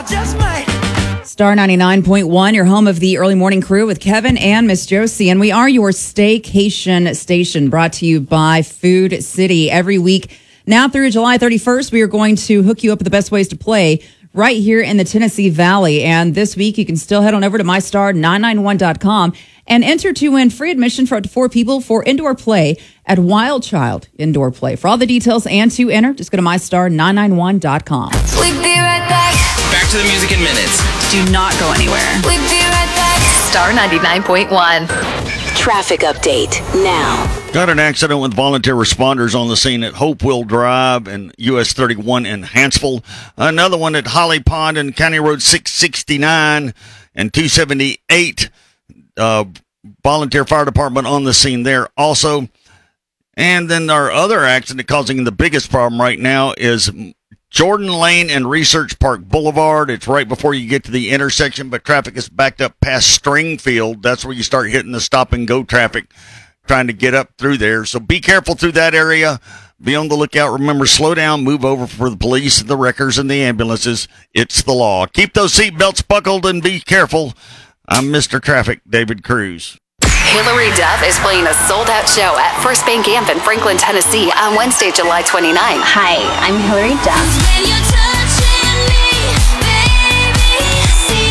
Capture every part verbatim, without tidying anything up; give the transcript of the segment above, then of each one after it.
just might. Star ninety-nine point one, your home of the early morning crew with Kevin and Miss Josie. And we are your staycation station, brought to you by Food City. Every week now through July thirty-first, we are going to hook you up with the best ways to play right here in the Tennessee Valley. And this week, you can still head on over to my star nine nine one dot com and enter to win free admission for up to four people for indoor play at Wild Child Indoor Play. For all the details and to enter, just go to my star nine nine one dot com. We'll be right back. Back to the music in minutes. Do not go anywhere. We'll be right back. Star ninety-nine point one. Traffic update now. Got an accident with volunteer responders on the scene at Hopewell Drive and U S thirty-one in Hanceville. Another one at Holly Pond and County Road six sixty-nine and two seventy-eight. Uh, volunteer fire department on the scene there also. And then our other accident causing the biggest problem right now is Jordan Lane and Research Park Boulevard. It's right before you get to the intersection, but traffic is backed up past Stringfield. That's where you start hitting the stop and go traffic, trying to get up through there. So be careful through that area. Be on the lookout. Remember, slow down, move over for the police, the wreckers, and the ambulances. It's the law. Keep those seatbelts buckled and be careful. I'm Mister Traffic, David Cruz. Hillary Duff is playing a sold-out show at First Bank Amp in Franklin, Tennessee on Wednesday, July twenty-ninth. Hi, I'm Hillary Duff. When you're touching me, baby, see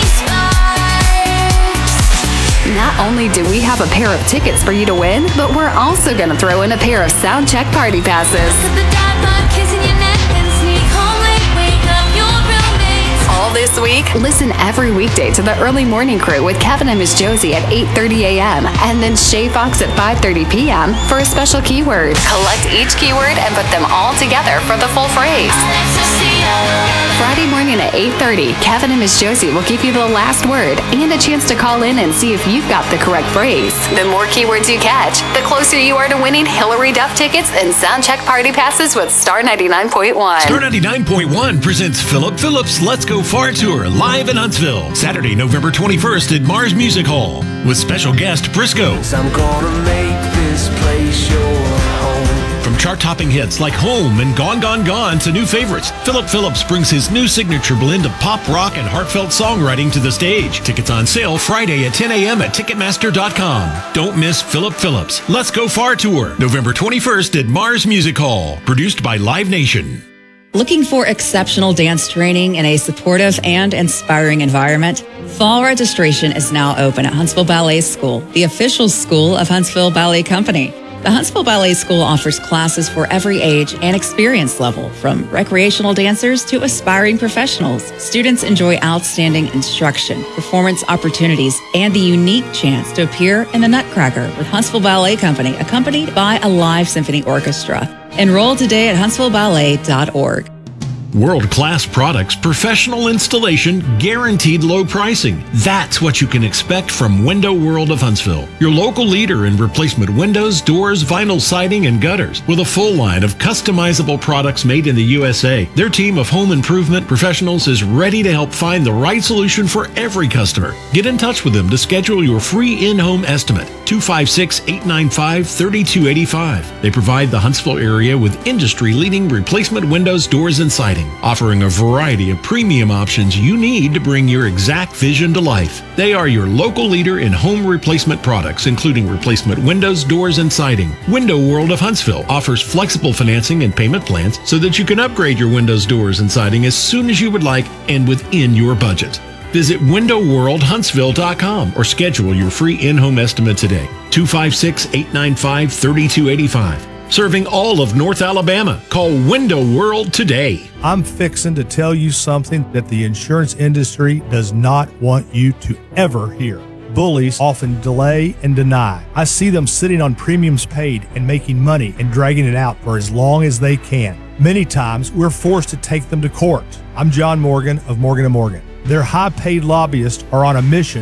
sparks. Not only do we have a pair of tickets for you to win, but we're also going to throw in a pair of Soundcheck Party passes. All this week, listen every weekday to the Early Morning Crew with Kevin and Miss Josie at eight thirty a.m. and then Shay Fox at five thirty p.m. for a special keyword. Collect each keyword and put them all together for the full phrase. Friday morning at eight thirty, Kevin and Miss Josie will give you the last word and a chance to call in and see if you've got the correct phrase. The more keywords you catch, the closer you are to winning Hillary Duff tickets and Soundcheck Party passes with Star ninety-nine point one. Star ninety-nine point one presents Philip Phillips' Let's Go Far Tour live in Huntsville, Saturday, November twenty-first at Mars Music Hall with special guest Briscoe. I'm gonna make this place your home. From chart-topping hits like Home and Gone, Gone, Gone to new favorites, Philip Phillips brings his new signature blend of pop, rock, and heartfelt songwriting to the stage. Tickets on sale Friday at ten a.m. at Ticketmaster dot com. Don't miss Philip Phillips' Let's Go Far Tour, November twenty-first at Mars Music Hall, produced by Live Nation. Looking for exceptional dance training in a supportive and inspiring environment? Fall registration is now open at Huntsville Ballet School, the official school of Huntsville Ballet Company. The Huntsville Ballet School offers classes for every age and experience level, from recreational dancers to aspiring professionals. Students enjoy outstanding instruction, performance opportunities, and the unique chance to appear in the Nutcracker with Huntsville Ballet Company, accompanied by a live symphony orchestra. Enroll today at huntsville ballet dot org. World-class products, professional installation, guaranteed low pricing. That's what you can expect from Window World of Huntsville, your local leader in replacement windows, doors, vinyl siding, and gutters. With a full line of customizable products made in the U S A, their team of home improvement professionals is ready to help find the right solution for every customer. Get in touch with them to schedule your free in-home estimate, two five six, eight nine five, three two eight five. They provide the Huntsville area with industry-leading replacement windows, doors, and siding, offering a variety of premium options you need to bring your exact vision to life. They are your local leader in home replacement products, including replacement windows, doors, and siding. Window World of Huntsville offers flexible financing and payment plans so that you can upgrade your windows, doors, and siding as soon as you would like and within your budget. Visit window world huntsville dot com or schedule your free in-home estimate today. two five six, eight nine five, three two eight five. Serving all of North Alabama. Call Window World today. I'm fixing to tell you something that the insurance industry does not want you to ever hear. Bullies often delay and deny. I see them sitting on premiums paid and making money and dragging it out for as long as they can. Many times, we're forced to take them to court. I'm John Morgan of Morgan and Morgan. Their high-paid lobbyists are on a mission